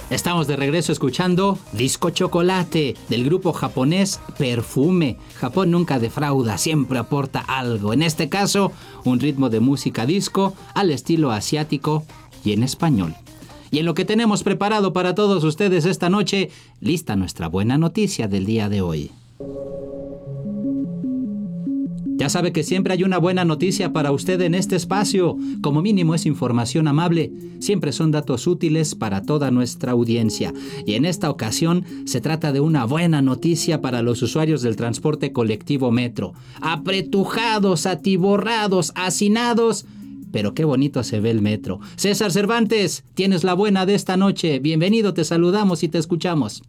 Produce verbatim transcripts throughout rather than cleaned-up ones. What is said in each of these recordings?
Estamos de regreso escuchando Disco Chocolate del grupo japonés Perfume. Japón nunca defrauda, siempre aporta algo. En este caso, un ritmo de música disco al estilo asiático y en español. Y en lo que tenemos preparado para todos ustedes esta noche, lista nuestra buena noticia del día de hoy. Ya sabe que siempre hay una buena noticia para usted en este espacio. Como mínimo es información amable. Siempre son datos útiles para toda nuestra audiencia. Y en esta ocasión se trata de una buena noticia para los usuarios del transporte colectivo metro. Apretujados, atiborrados, hacinados. Pero qué bonito se ve el metro. César Cervantes, tienes la buena de esta noche. Bienvenido, te saludamos y te escuchamos.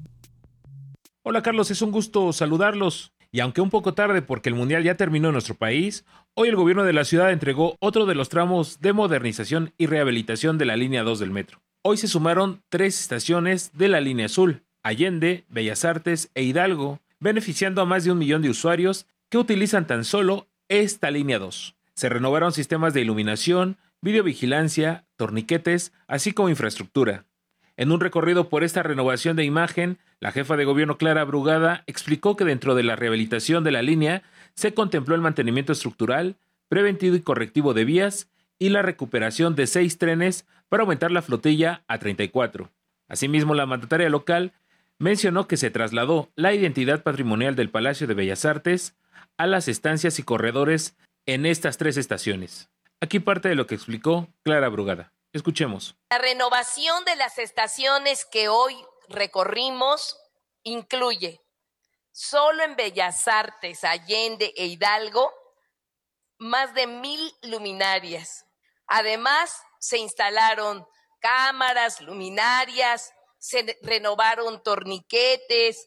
Hola Carlos, es un gusto saludarlos. Y aunque un poco tarde porque el Mundial ya terminó en nuestro país, hoy el gobierno de la ciudad entregó otro de los tramos de modernización y rehabilitación de la línea dos del metro. Hoy se sumaron tres estaciones de la línea azul, Allende, Bellas Artes e Hidalgo, beneficiando a más de un millón de usuarios que utilizan tan solo esta línea dos. Se renovaron sistemas de iluminación, videovigilancia, torniquetes, así como infraestructura. En un recorrido por esta renovación de imagen, la jefa de gobierno Clara Brugada explicó que dentro de la rehabilitación de la línea se contempló el mantenimiento estructural, preventivo y correctivo de vías y la recuperación de seis trenes para aumentar la flotilla a treinta y cuatro. Asimismo, la mandataria local mencionó que se trasladó la identidad patrimonial del Palacio de Bellas Artes a las estancias y corredores en estas tres estaciones. Aquí parte de lo que explicó Clara Brugada. Escuchemos. La renovación de las estaciones que hoy recorrimos incluye solo en Bellas Artes, Allende e Hidalgo más de mil luminarias. Además, se instalaron cámaras, luminarias, se renovaron torniquetes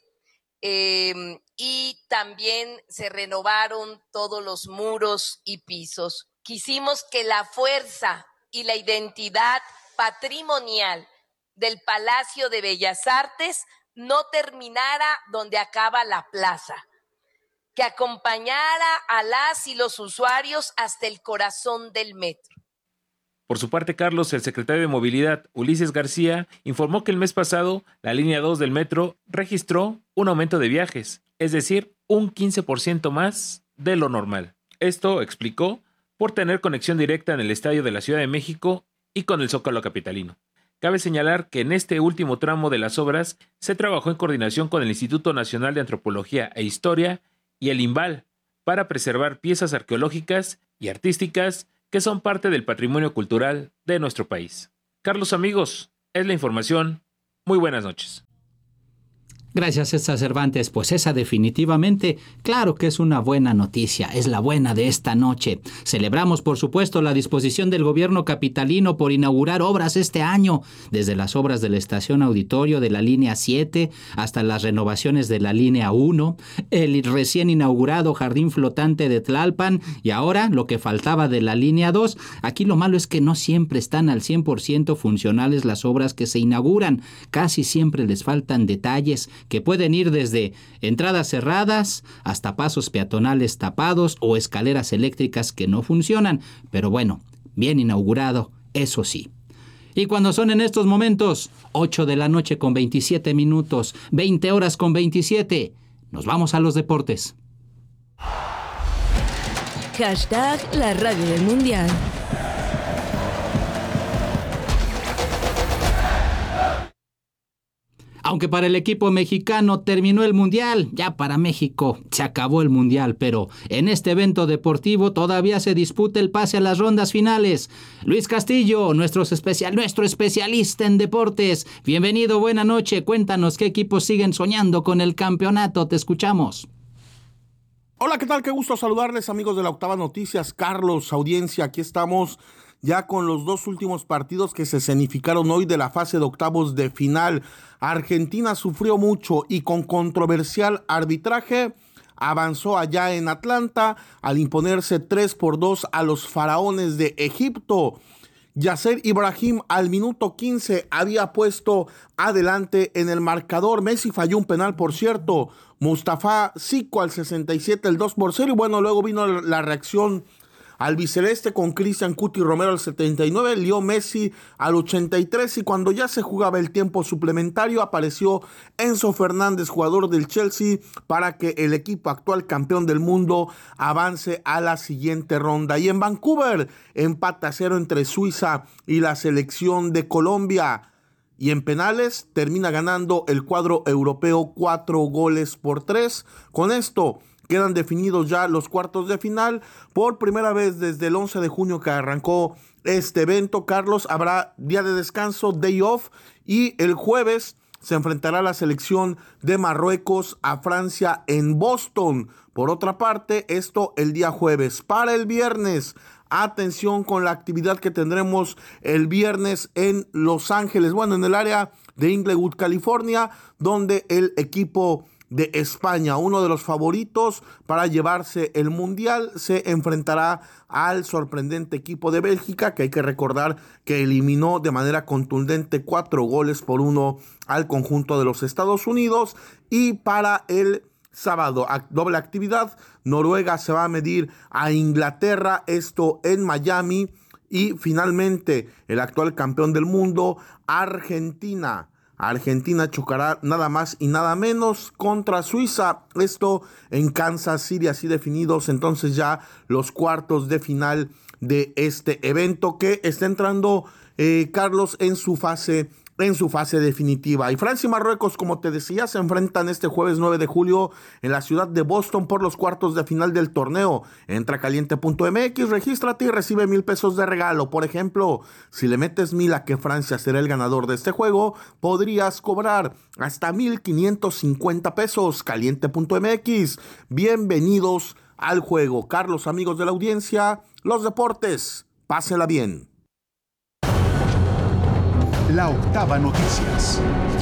eh, y también se renovaron todos los muros y pisos. Quisimos que la fuerza y la identidad patrimonial del Palacio de Bellas Artes no terminara donde acaba la plaza, que acompañara a las y los usuarios hasta el corazón del metro. Por su parte, Carlos, el secretario de Movilidad, Ulises García, informó que el mes pasado la línea dos del metro registró un aumento de viajes, es decir, un quince por ciento más de lo normal. Esto, explicó, por tener conexión directa en el Estadio de la Ciudad de México y con el Zócalo capitalino. Cabe señalar que en este último tramo de las obras se trabajó en coordinación con el Instituto Nacional de Antropología e Historia y el INVAL para preservar piezas arqueológicas y artísticas que son parte del patrimonio cultural de nuestro país. Carlos, amigos, es la información. Muy buenas noches. Gracias, César Cervantes. Pues esa definitivamente, claro que es una buena noticia, es la buena de esta noche. Celebramos, por supuesto, la disposición del gobierno capitalino por inaugurar obras este año, desde las obras de la estación auditorio de la línea siete hasta las renovaciones de la línea uno, el recién inaugurado jardín flotante de Tlalpan y ahora lo que faltaba de la línea dos. Aquí lo malo es que no siempre están al cien por ciento funcionales las obras que se inauguran. Casi siempre les faltan detalles que pueden ir desde entradas cerradas hasta pasos peatonales tapados o escaleras eléctricas que no funcionan. Pero bueno, bien inaugurado, eso sí. Y cuando son en estos momentos, ocho de la noche con veintisiete minutos, veinte horas con veintisiete, nos vamos a los deportes. Hashtag la radio del Mundial. Aunque para el equipo mexicano terminó el Mundial, ya para México se acabó el Mundial, pero en este evento deportivo todavía se disputa el pase a las rondas finales. Luis Castillo, nuestro, especial, nuestro especialista en deportes, bienvenido, buena noche, cuéntanos qué equipos siguen soñando con el campeonato, te escuchamos. Hola, ¿qué tal? Qué gusto saludarles, amigos de la Octava Noticias. Carlos, audiencia, aquí estamos ya con los dos últimos partidos que se escenificaron hoy de la fase de octavos de final. Argentina sufrió mucho y con controversial arbitraje avanzó allá en Atlanta al imponerse tres por dos a los faraones de Egipto. Yasser Ibrahim al minuto quince había puesto adelante en el marcador. Messi falló un penal, por cierto. Mustafa Zico al sesenta y siete el dos por cero. Y bueno, luego vino la reacción albiceleste con Cristian Cuti Romero al setenta y nueve, Leo Messi al ochenta y tres, y cuando ya se jugaba el tiempo suplementario apareció Enzo Fernández, jugador del Chelsea, para que el equipo actual campeón del mundo avance a la siguiente ronda. Y en Vancouver, empate a cero entre Suiza y la selección de Colombia. Y en penales termina ganando el cuadro europeo cuatro goles por tres. Con esto quedan definidos ya los cuartos de final. Por primera vez desde el once de junio que arrancó este evento, Carlos, habrá día de descanso, day off, y el jueves se enfrentará la selección de Marruecos a Francia en Boston. Por otra parte, esto el día jueves. Para el viernes, atención con la actividad que tendremos el viernes en Los Ángeles, bueno, en el área de Inglewood, California, donde el equipo de España, uno de los favoritos para llevarse el Mundial, se enfrentará al sorprendente equipo de Bélgica, que hay que recordar que eliminó de manera contundente cuatro goles por uno al conjunto de los Estados Unidos. Y para el sábado, doble actividad, Noruega se va a medir a Inglaterra, esto en Miami. Y finalmente, el actual campeón del mundo, Argentina. Argentina chocará nada más y nada menos contra Suiza, esto en Kansas City, así definidos entonces ya los cuartos de final de este evento que está entrando, eh, Carlos, en su fase en su fase definitiva. Y Francia y Marruecos, como te decía, se enfrentan este jueves nueve de julio en la ciudad de Boston por los cuartos de final del torneo. Entra a caliente punto m x, regístrate y recibe mil pesos de regalo. Por ejemplo, si le metes mil a que Francia será el ganador de este juego, podrías cobrar hasta mil quinientos cincuenta pesos. caliente punto m x. Bienvenidos al juego. Carlos, amigos de la audiencia, los deportes, pásela bien. La Octava Noticias.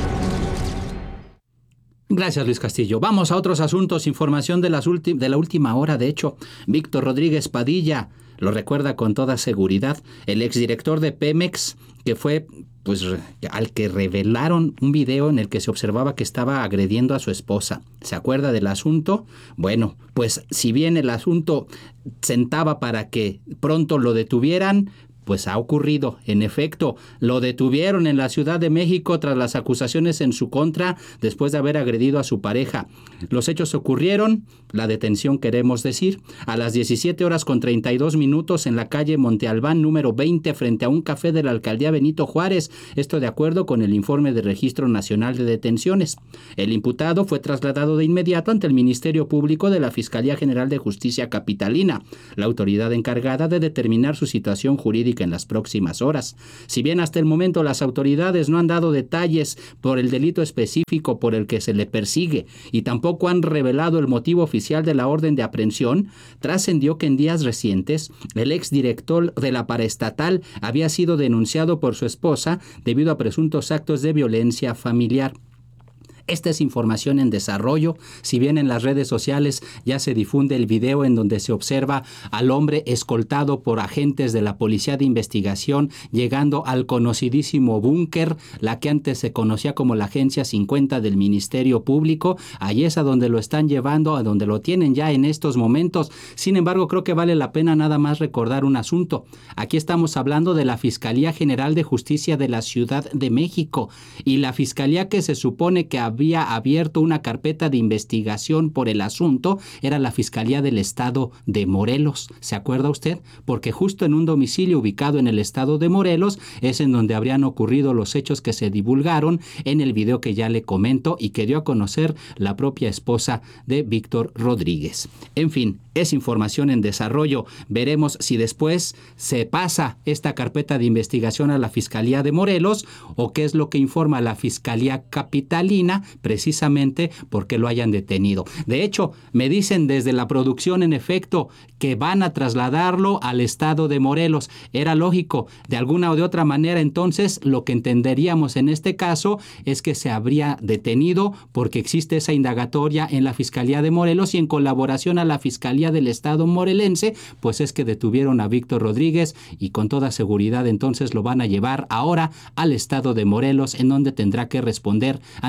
Gracias, Luis Castillo. Vamos a otros asuntos. Información de, las ulti- de la última hora, de hecho. Víctor Rodríguez Padilla, lo recuerda con toda seguridad, el exdirector de Pemex, que fue pues al que revelaron un video en el que se observaba que estaba agrediendo a su esposa. ¿Se acuerda del asunto? Bueno, pues si bien el asunto sentaba para que pronto lo detuvieran, pues ha ocurrido. En efecto, lo detuvieron en la Ciudad de México tras las acusaciones en su contra después de haber agredido a su pareja. Los hechos ocurrieron, la detención queremos decir, a las diecisiete horas con treinta y dos minutos en la calle Monte Albán número veinte frente a un café de la alcaldía Benito Juárez. Esto de acuerdo con el informe del Registro Nacional de Detenciones. El imputado fue trasladado de inmediato ante el Ministerio Público de la Fiscalía General de Justicia Capitalina, la autoridad encargada de determinar su situación jurídica en las próximas horas. Si bien hasta el momento las autoridades no han dado detalles por el delito específico por el que se le persigue y tampoco han revelado el motivo oficial de la orden de aprehensión, trascendió que en días recientes el exdirector de la paraestatal había sido denunciado por su esposa debido a presuntos actos de violencia familiar. Esta es información en desarrollo. Si bien en las redes sociales ya se difunde el video en donde se observa al hombre escoltado por agentes de la Policía de Investigación llegando al conocidísimo búnker, la que antes se conocía como la Agencia cincuenta del Ministerio Público. Allí es a donde lo están llevando, a donde lo tienen ya en estos momentos. Sin embargo, creo que vale la pena nada más recordar un asunto. Aquí estamos hablando de la Fiscalía General de Justicia de la Ciudad de México y la Fiscalía que se supone que había abierto una carpeta de investigación por el asunto era la Fiscalía del Estado de Morelos. ¿Se acuerda usted? Porque justo en un domicilio ubicado en el estado de Morelos es en donde habrían ocurrido los hechos que se divulgaron en el video que ya le comento y que dio a conocer la propia esposa de Víctor Rodríguez. En fin, es información en desarrollo. Veremos si después se pasa esta carpeta de investigación a la Fiscalía de Morelos o qué es lo que informa la Fiscalía Capitalina precisamente porque lo hayan detenido. De hecho, me dicen desde la producción en efecto que van a trasladarlo al estado de Morelos. Era lógico, de alguna o de otra manera entonces lo que entenderíamos en este caso es que se habría detenido porque existe esa indagatoria en la Fiscalía de Morelos y en colaboración a la Fiscalía del Estado morelense, pues es que detuvieron a Víctor Rodríguez y con toda seguridad entonces lo van a llevar ahora al estado de Morelos en donde tendrá que responder ante la gente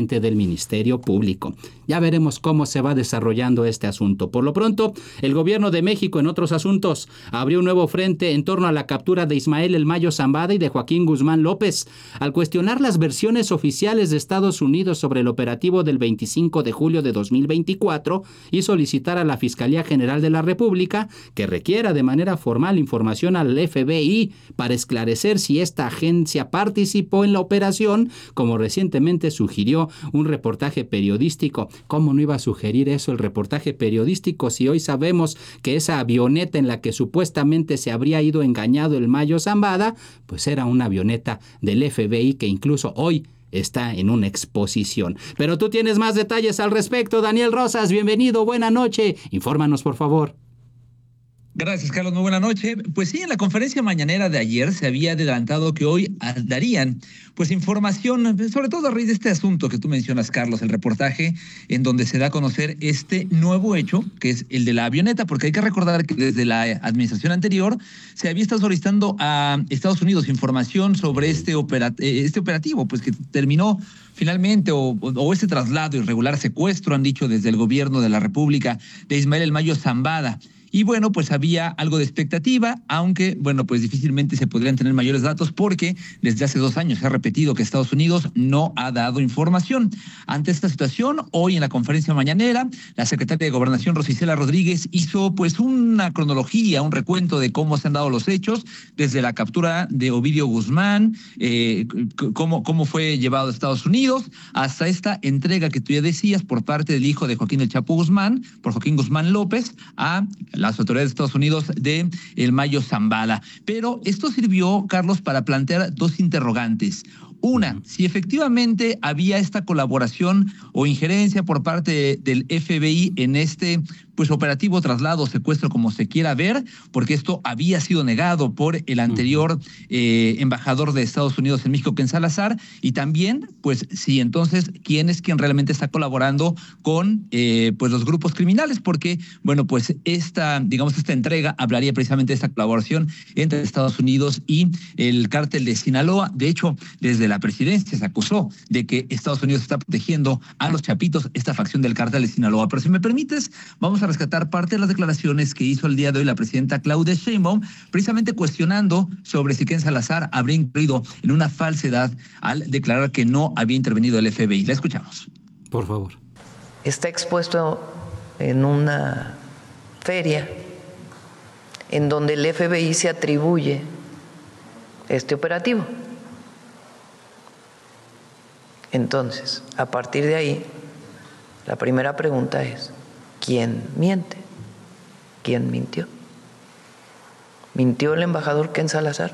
agente del Ministerio Público. Ya veremos cómo se va desarrollando este asunto. Por lo pronto, el gobierno de México, en otros asuntos, abrió un nuevo frente en torno a la captura de Ismael El Mayo Zambada y de Joaquín Guzmán López, al cuestionar las versiones oficiales de Estados Unidos sobre el operativo del veinticinco de julio de dos mil veinticuatro y solicitar a la Fiscalía General de la República que requiera de manera formal información al F B I para esclarecer si esta agencia participó en la operación, como recientemente sugirió un reportaje periodístico. ¿Cómo no iba a sugerir eso el reportaje periodístico si hoy sabemos que esa avioneta en la que supuestamente se habría ido engañado el Mayo Zambada, pues era una avioneta del F B I que incluso hoy está en una exposición? Pero tú tienes más detalles al respecto. Daniel Rosas, bienvenido, buena noche. Infórmanos, por favor. Gracias, Carlos. Muy buena noche. Pues sí, en la conferencia mañanera de ayer se había adelantado que hoy darían pues información, sobre todo a raíz de este asunto que tú mencionas, Carlos, el reportaje en donde se da a conocer este nuevo hecho, que es el de la avioneta, porque hay que recordar que desde la administración anterior se había estado solicitando a Estados Unidos información sobre este, operat- este operativo, pues que terminó finalmente, o, o este traslado irregular, secuestro, han dicho desde el gobierno de la República, de Ismael El Mayo Zambada. Y bueno, pues había algo de expectativa, aunque, bueno, pues difícilmente se podrían tener mayores datos porque desde hace dos años se ha repetido que Estados Unidos no ha dado información. Ante esta situación, hoy en la conferencia mañanera, la secretaria de Gobernación, Rosa Isela Rodríguez, hizo pues una cronología, un recuento de cómo se han dado los hechos, desde la captura de Ovidio Guzmán, eh, cómo, cómo fue llevado a Estados Unidos, hasta esta entrega que tú ya decías por parte del hijo de Joaquín El Chapo Guzmán, por Joaquín Guzmán López, a las autoridades de Estados Unidos de El Mayo Zambada. Pero esto sirvió, Carlos, para plantear dos interrogantes. Una, si efectivamente había esta colaboración o injerencia por parte del F B I en este pues operativo, traslado, secuestro, como se quiera ver, porque esto había sido negado por el anterior eh, embajador de Estados Unidos en México, Ken Salazar, y también, pues, si entonces, ¿quién es quien realmente está colaborando con eh, pues los grupos criminales? Porque, bueno, pues esta, digamos, esta entrega hablaría precisamente de esta colaboración entre Estados Unidos y el cártel de Sinaloa. De hecho, desde la presidencia se acusó de que Estados Unidos está protegiendo a los chapitos, esta facción del cártel de Sinaloa. Pero si me permites, vamos a rescatar parte de las declaraciones que hizo el día de hoy la presidenta Claudia Sheinbaum, precisamente cuestionando sobre si Ken Salazar habría incluido en una falsedad al declarar que no había intervenido el F B I. La escuchamos. Por favor. Está expuesto en una feria en donde el F B I se atribuye este operativo. Entonces, a partir de ahí, la primera pregunta es, ¿quién miente? ¿Quién mintió? ¿Mintió el embajador Ken Salazar?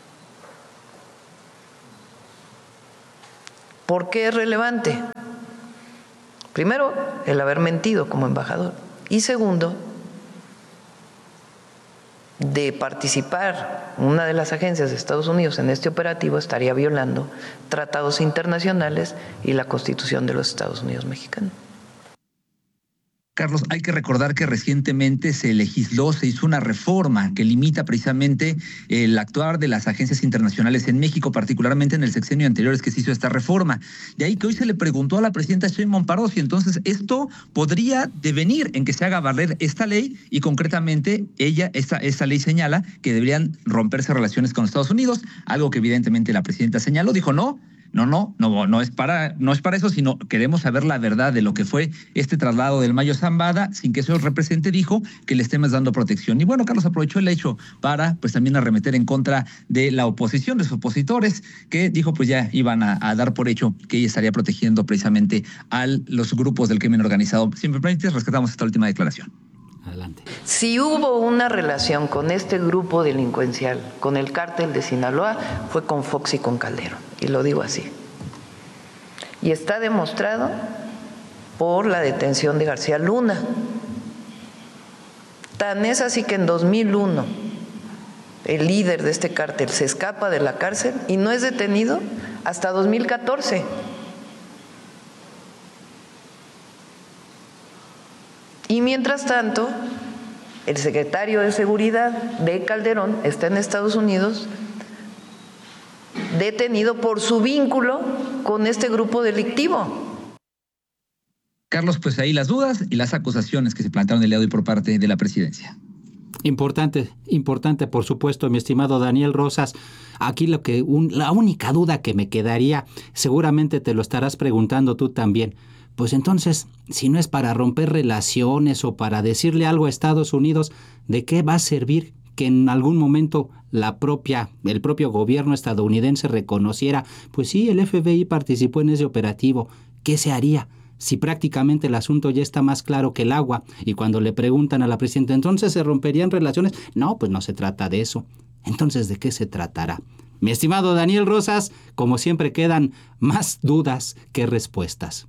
¿Por qué es relevante? Primero, el haber mentido como embajador. Y segundo, de participar una de las agencias de Estados Unidos en este operativo estaría violando tratados internacionales y la Constitución de los Estados Unidos mexicanos. Carlos, hay que recordar que recientemente se legisló, se hizo una reforma que limita precisamente el actuar de las agencias internacionales en México, particularmente en el sexenio anterior es que se hizo esta reforma. De ahí que hoy se le preguntó a la presidenta Sheinbaum Pardo si entonces esto podría devenir en que se haga valer esta ley y concretamente ella, esta, esta ley señala que deberían romperse relaciones con Estados Unidos, algo que evidentemente la presidenta señaló, dijo no. No, no, no, no es para, no es para eso, sino queremos saber la verdad de lo que fue este traslado del Mayo Zambada, sin que eso represente, dijo, que le estemos dando protección. Y bueno, Carlos aprovechó el hecho para, pues también arremeter en contra de la oposición, de sus opositores, que dijo, pues ya iban a, a dar por hecho que ella estaría protegiendo precisamente a los grupos del crimen organizado. Si me permites, rescatamos esta última declaración. Adelante. Si hubo una relación con este grupo delincuencial, con el cártel de Sinaloa, fue con Fox y con Calderón, y lo digo así. Y está demostrado por la detención de García Luna. Tan es así que en dos mil uno el líder de este cártel se escapa de la cárcel y no es detenido hasta dos mil catorce. Y mientras tanto, el secretario de Seguridad de Calderón está en Estados Unidos detenido por su vínculo con este grupo delictivo. Carlos, pues ahí las dudas y las acusaciones que se plantearon el día de hoy por parte de la presidencia. Importante, importante, por supuesto, mi estimado Daniel Rosas. Aquí lo que un, la única duda que me quedaría, seguramente te lo estarás preguntando tú también. Pues entonces, si no es para romper relaciones o para decirle algo a Estados Unidos, ¿de qué va a servir que en algún momento la propia, el propio gobierno estadounidense reconociera, pues sí, el F B I participó en ese operativo? ¿Qué se haría si prácticamente el asunto ya está más claro que el agua? Y cuando le preguntan a la presidenta, ¿entonces se romperían relaciones? No, pues no se trata de eso. Entonces, ¿de qué se tratará? Mi estimado Daniel Rosas, como siempre quedan más dudas que respuestas.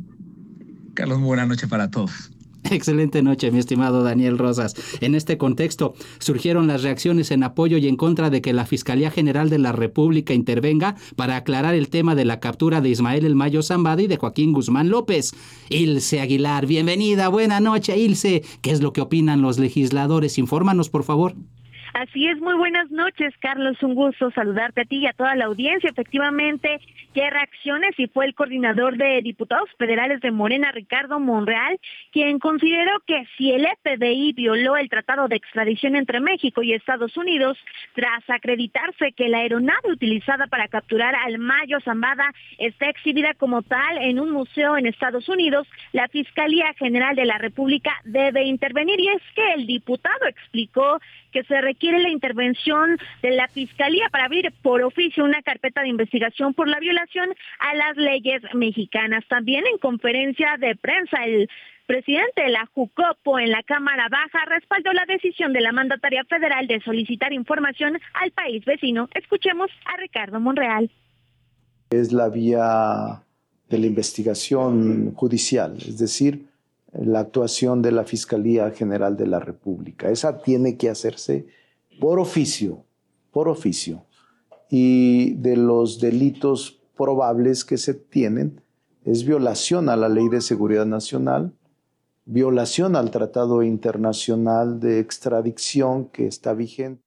Carlos, muy buena noche para todos. Excelente noche, mi estimado Daniel Rosas. En este contexto, surgieron las reacciones en apoyo y en contra de que la Fiscalía General de la República intervenga para aclarar el tema de la captura de Ismael El Mayo Zambada y de Joaquín Guzmán López. Ilse Aguilar, bienvenida, buena noche, Ilse. ¿Qué es lo que opinan los legisladores? Infórmanos, por favor. Así es, muy buenas noches, Carlos, un gusto saludarte a ti y a toda la audiencia. Efectivamente, ¿qué reacciones? Y fue el coordinador de diputados federales de Morena, Ricardo Monreal, quien consideró que si el F B I violó el tratado de extradición entre México y Estados Unidos, tras acreditarse que la aeronave utilizada para capturar al Mayo Zambada está exhibida como tal en un museo en Estados Unidos, la Fiscalía General de la República debe intervenir. Y es que el diputado explicó que se requiere la intervención de la Fiscalía para abrir por oficio una carpeta de investigación por la violación a las leyes mexicanas. También en conferencia de prensa, el presidente de la Jucopo en la Cámara Baja respaldó la decisión de la mandataria federal de solicitar información al país vecino. Escuchemos a Ricardo Monreal. Es la vía de la investigación judicial, es decir, la actuación de la Fiscalía General de la República. Esa tiene que hacerse por oficio, por oficio. Y de los delitos probables que se tienen es violación a la Ley de Seguridad Nacional, violación al Tratado Internacional de Extradición que está vigente.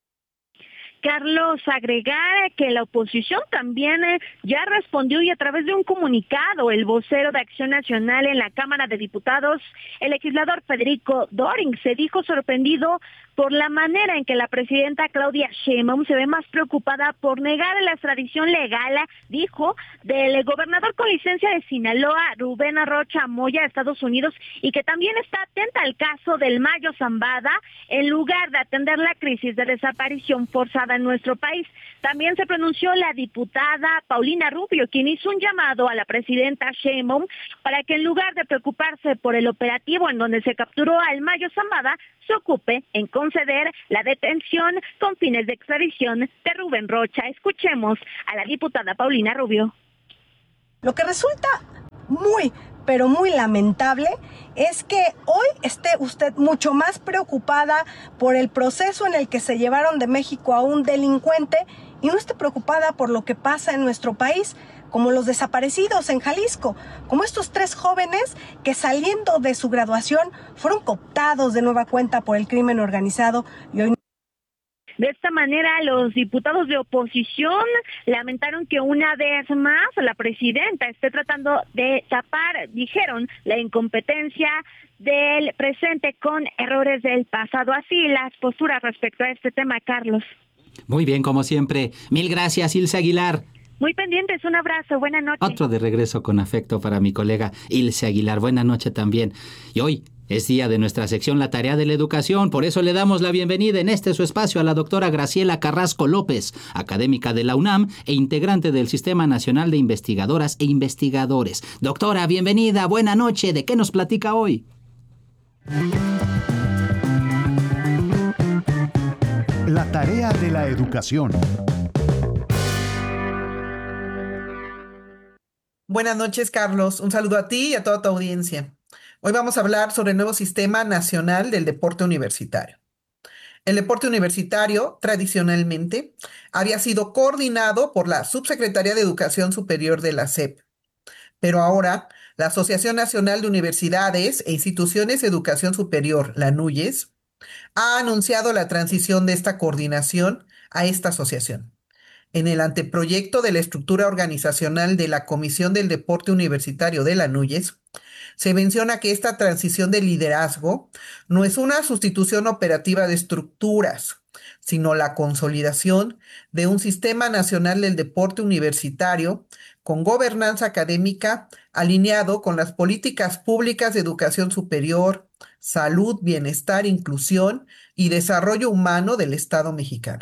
Carlos, agregar que la oposición también eh, ya respondió y a través de un comunicado, el vocero de Acción Nacional en la Cámara de Diputados, el legislador Federico Doring, se dijo sorprendido por la manera en que la presidenta Claudia Sheinbaum se ve más preocupada por negar la extradición legal, dijo, del gobernador con licencia de Sinaloa, Rubén Rocha Moya, a Estados Unidos, y que también está atenta al caso del Mayo Zambada, en lugar de atender la crisis de desaparición forzada en nuestro país. También se pronunció la diputada Paulina Rubio, quien hizo un llamado a la presidenta Sheinbaum para que en lugar de preocuparse por el operativo en donde se capturó al Mayo Zambada, se ocupe en conceder la detención con fines de extradición de Rubén Rocha. Escuchemos a la diputada Paulina Rubio. Lo que resulta muy, pero muy lamentable es que hoy esté usted mucho más preocupada por el proceso en el que se llevaron de México a un delincuente y no esté preocupada por lo que pasa en nuestro país, como los desaparecidos en Jalisco, como estos tres jóvenes que saliendo de su graduación fueron cooptados de nueva cuenta por el crimen organizado y hoy. De esta manera, los diputados de oposición lamentaron que una vez más la presidenta esté tratando de tapar, dijeron, la incompetencia del presente con errores del pasado. Así las posturas respecto a este tema, Carlos. Muy bien, como siempre. Mil gracias, Ilse Aguilar. Muy pendientes, un abrazo, buena noche. Otro de regreso con afecto para mi colega Ilse Aguilar, buena noche también. Y hoy es día de nuestra sección La Tarea de la Educación, por eso le damos la bienvenida en este su espacio a la doctora Graciela Carrasco López, académica de la UNAM e integrante del Sistema Nacional de Investigadoras e Investigadores. Doctora, bienvenida, buena noche, ¿de qué nos platica hoy? La Tarea de la Educación. Buenas noches, Carlos. Un saludo a ti y a toda tu audiencia. Hoy vamos a hablar sobre el nuevo Sistema Nacional del Deporte Universitario. El deporte universitario, tradicionalmente, había sido coordinado por la Subsecretaría de Educación Superior de la S E P. Pero ahora, la Asociación Nacional de Universidades e Instituciones de Educación Superior, la NUYES, ha anunciado la transición de esta coordinación a esta asociación. En el anteproyecto de la estructura organizacional de la Comisión del Deporte Universitario de la NUYES, Se menciona que esta transición de liderazgo no es una sustitución operativa de estructuras, sino la consolidación de un sistema nacional del deporte universitario con gobernanza académica alineado con las políticas públicas de educación superior, salud, bienestar, inclusión y desarrollo humano del Estado mexicano.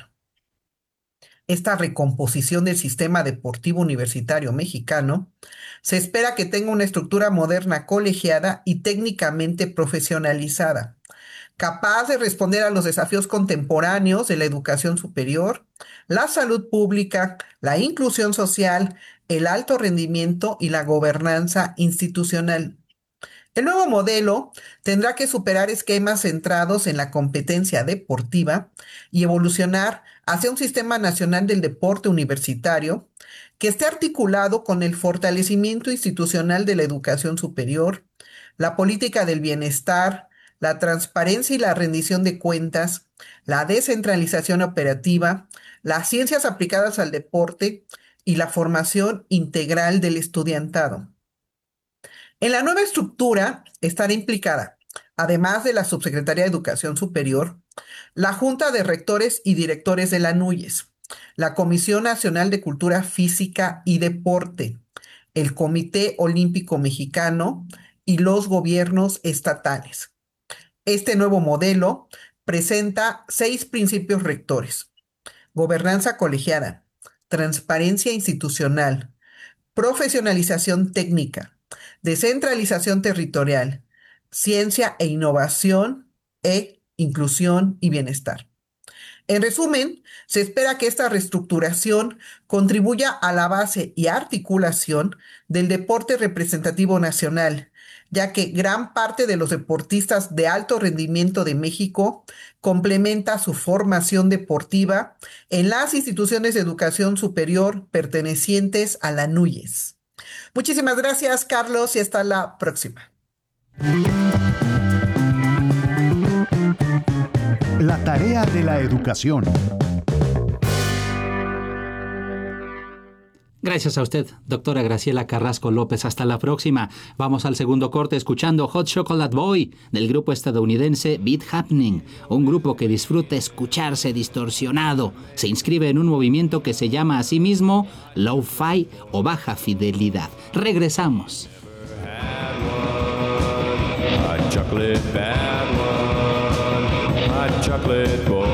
Esta recomposición del sistema deportivo universitario mexicano se espera que tenga una estructura moderna colegiada y técnicamente profesionalizada, capaz de responder a los desafíos contemporáneos de la educación superior, la salud pública, la inclusión social, el alto rendimiento y la gobernanza institucional. El nuevo modelo tendrá que superar esquemas centrados en la competencia deportiva y evolucionar hacia un sistema nacional del deporte universitario que esté articulado con el fortalecimiento institucional de la educación superior, la política del bienestar, la transparencia y la rendición de cuentas, la descentralización operativa, las ciencias aplicadas al deporte y la formación integral del estudiantado. En la nueva estructura estará implicada, además de la Subsecretaría de Educación Superior, la Junta de Rectores y Directores de la NUYES, la Comisión Nacional de Cultura Física y Deporte, el Comité Olímpico Mexicano y los gobiernos estatales. Este nuevo modelo presenta seis principios rectores: gobernanza colegiada, transparencia institucional, profesionalización técnica, descentralización territorial, ciencia e innovación, e inclusión y bienestar. En resumen, se espera que esta reestructuración contribuya a la base y articulación del deporte representativo nacional, ya que gran parte de los deportistas de alto rendimiento de México complementa su formación deportiva en las instituciones de educación superior pertenecientes a la NUYES. Muchísimas gracias, Carlos, y hasta la próxima. La tarea de la educación. Gracias a usted, doctora Graciela Carrasco López. Hasta la próxima. Vamos al segundo corte escuchando Hot Chocolate Boy del grupo estadounidense Beat Happening, un grupo que disfruta escucharse distorsionado. Se inscribe en un movimiento que se llama a sí mismo Lo-Fi o Baja Fidelidad. Regresamos. Hot chocolate bad one, hot chocolate boy.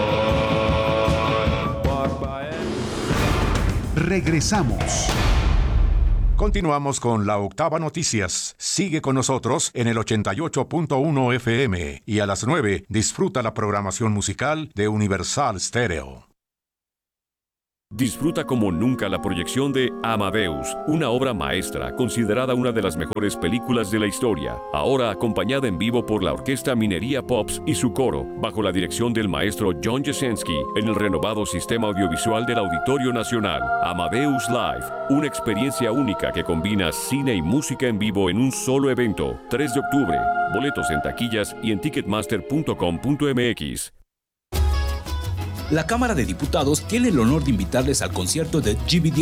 Regresamos. Continuamos con La Octava Noticias. Sigue con nosotros en el ochenta y ocho punto uno F M y a las nueve disfruta la programación musical de Universal Stereo. Disfruta como nunca la proyección de Amadeus, una obra maestra considerada una de las mejores películas de la historia, ahora acompañada en vivo por la Orquesta Minería Pops y su coro, bajo la dirección del maestro John Jasenski, en el renovado sistema audiovisual del Auditorio Nacional. Amadeus Live, una experiencia única que combina cine y música en vivo en un solo evento. tres de octubre, boletos en taquillas y en ticketmaster punto com punto m x. La Cámara de Diputados tiene el honor de invitarles al concierto de G B D